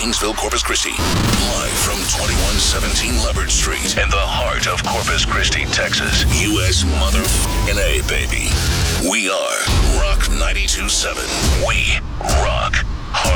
Kingsville, Corpus Christi. Live from 2117 Leopard Street in the heart of Corpus Christi, Texas. U.S. motherfucking A, baby. We are Rock 92.7. We rock.